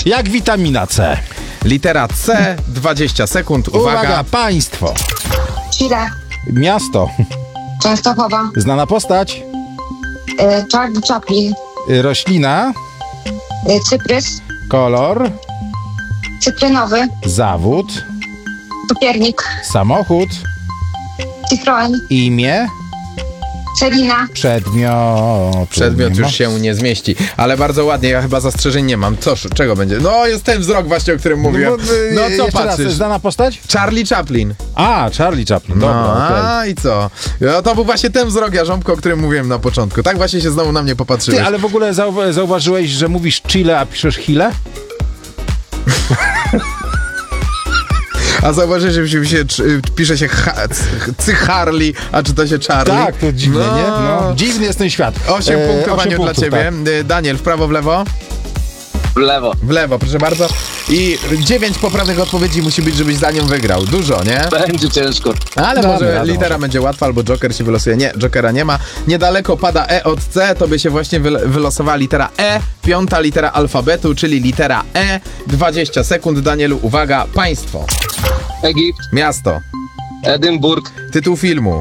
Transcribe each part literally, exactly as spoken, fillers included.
Jak witamina C. Litera C, dwadzieścia sekund. Uwaga. Uwaga, państwo. Chile, Miasto. Częstochowa, Znana postać. e, Charlie Chaplin, Y, Roślina. e, Cyprys, Kolor. cytrynowy, Zawód. cukiernik, Samochód. Citroen, Imię. Celina. Przedmiot. Przedmiot Nie ma. już się nie zmieści, ale bardzo ładnie, ja chyba zastrzeżeń nie mam. Co, czego będzie? No jest ten wzrok właśnie, o którym mówię. No, bo, y, No co jeszcze patrzysz? Raz, znana postać? Charlie Chaplin. A, Charlie Chaplin. Dobra, No, okej. a i co? No, to był właśnie ten wzrok jarząbko, o którym mówiłem na początku. Tak właśnie się znowu na mnie popatrzyłeś. Ty, ale w ogóle zau- zauważyłeś, że mówisz Chile, a piszesz Chile? A zauważyłeś, że się, się, czy- pisze się ha, c- cy Harley, a czyta się Charlie? Tak, to dziwne, no. nie? No, dziwny jest ten świat. Osiem E, punktów, osiem Aniu, dla punktów, ciebie. tak. Y, Daniel, w prawo, w lewo? W lewo. W lewo, proszę bardzo. I dziewięć poprawnych odpowiedzi musi być, żebyś za nią wygrał. Dużo, nie? Będzie ciężko. Ale Dobra, może wiadomo. litera będzie łatwa, albo Joker się wylosuje. Nie, Jokera nie ma. Niedaleko pada E od C, to by się właśnie wyl- wylosowała litera E, piąta litera alfabetu, czyli litera E. dwadzieścia sekund, Danielu, uwaga, państwo, Egipt, miasto, Edynburg, tytuł filmu,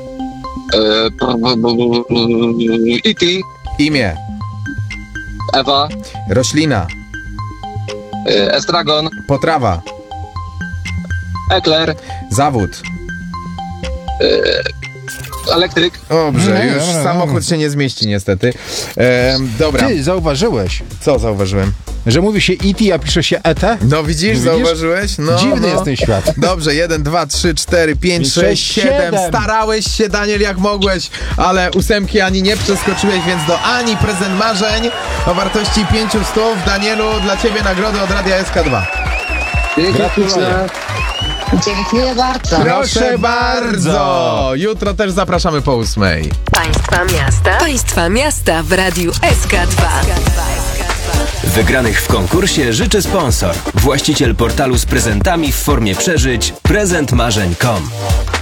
e, E T, imię, Ewa, roślina, e, Estragon, potrawa, Ekler, zawód. elektryk. Dobrze, Nie, już dobra, samochód dobra. się nie zmieści niestety. Ehm, dobra, Ty, zauważyłeś, co zauważyłem? że mówi się E T, a pisze się E T? No widzisz, Widzisz? zauważyłeś? No, Dziwny no. jest ten świat. Dobrze, jeden, dwa, trzy, cztery, pięć, Pięć, sześć, sześć, siedem. siedem. Starałeś się, Daniel, jak mogłeś, ale ósemki Ani nie przeskoczyłeś, więc do Ani prezent marzeń o wartości pięciu stów. Danielu, dla ciebie nagrody od Radia S K dwa. Gratuluję. Dziękuję bardzo. Proszę bardzo! Jutro też zapraszamy po ósmej. Państwa miasta. Państwa miasta w Radiu S K dwa. Wygranych w konkursie życzy sponsor. Właściciel portalu z prezentami w formie przeżyć prezent marzeń kropka com.